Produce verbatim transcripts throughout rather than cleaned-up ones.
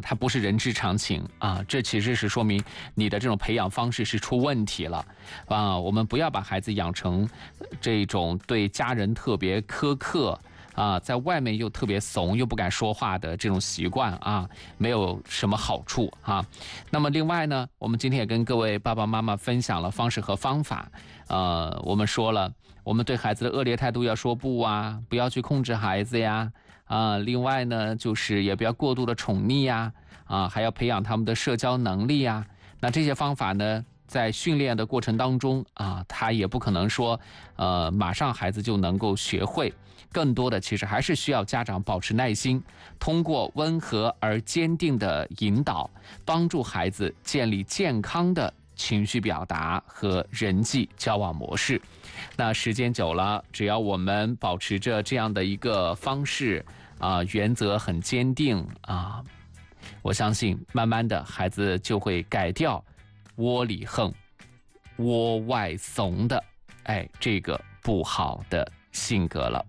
它不是人之常情啊，这其实是说明你的这种培养方式是出问题了啊。我们不要把孩子养成这种对家人特别苛刻啊，在外面又特别怂又不敢说话的这种习惯啊，没有什么好处啊。那么另外呢，我们今天也跟各位爸爸妈妈分享了方式和方法。呃，我们说了，我们对孩子的恶劣态度要说不啊，不要去控制孩子呀。啊，另外呢，就是也不要过度的宠溺呀，啊，还要培养他们的社交能力呀。那这些方法呢，在训练的过程当中啊，他也不可能说，呃，马上孩子就能够学会。更多的其实还是需要家长保持耐心，通过温和而坚定的引导，帮助孩子建立健康的情绪表达和人际交往模式。那时间久了，只要我们保持着这样的一个方式啊，原则很坚定啊，我相信慢慢的孩子就会改掉窝里横、窝外怂的哎这个不好的性格了。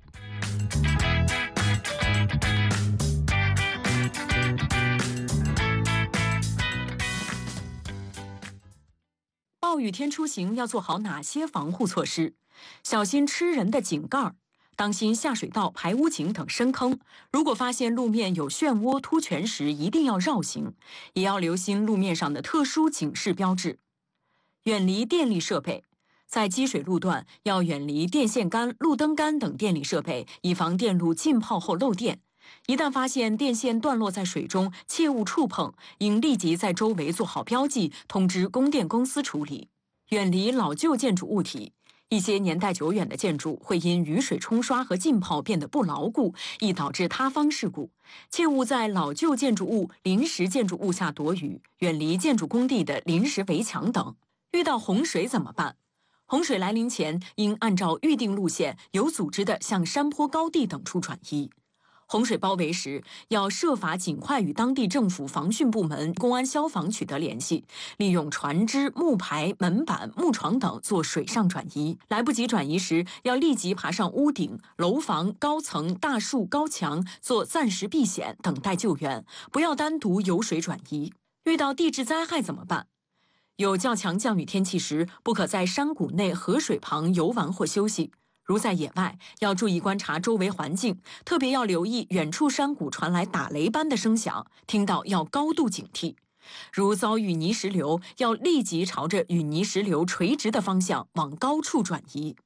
暴雨天出行要做好哪些防护措施？小心吃人的井盖，当心下水道、排污井等深坑。如果发现路面有漩涡、凸泉时，一定要绕行，也要留心路面上的特殊警示标志。远离电力设备，在积水路段要远离电线杆、路灯杆等电力设备，以防电路浸泡后漏电。一旦发现电线断落在水中，切勿触碰，应立即在周围做好标记，通知供电公司处理。远离老旧建筑物体，一些年代久远的建筑会因雨水冲刷和浸泡变得不牢固，易导致塌方事故。切勿在老旧建筑物、临时建筑物下躲雨，远离建筑工地的临时围墙等。遇到洪水怎么办？洪水来临前，应按照预定路线，有组织地向山坡、高地等处转移。洪水包围时，要设法尽快与当地政府防汛部门、公安、消防取得联系，利用船只、木牌、门板、木床等做水上转移。来不及转移时，要立即爬上屋顶、楼房、高层、大树、高墙做暂时避险，等待救援，不要单独游水转移。遇到地质灾害怎么办？有较强降雨天气时，不可在山谷内、河水旁游玩或休息。如在野外，要注意观察周围环境，特别要留意远处山谷传来打雷般的声响，听到要高度警惕。如遭遇泥石流，要立即朝着与泥石流垂直的方向往高处转移。